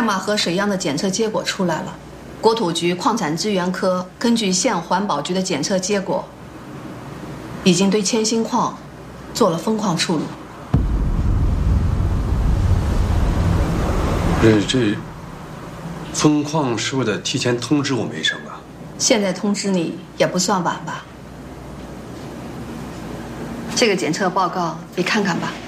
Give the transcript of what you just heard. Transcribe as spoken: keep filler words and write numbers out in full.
亮马河水样的检测结果出来了，国土局矿产资源科根据县环保局的检测结果，已经对铅锌矿做了封矿处理。 呃，这封矿是不是得提前通知我们一声啊？ 现在通知你也不算晚吧？这个检测报告你看看吧。